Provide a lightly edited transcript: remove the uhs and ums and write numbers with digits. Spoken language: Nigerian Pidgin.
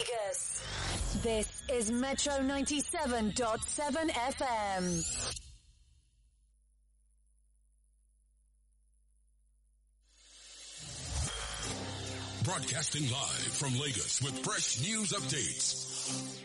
Vegas. This is Metro 97.7 FM. Broadcasting live from Lagos with fresh news updates.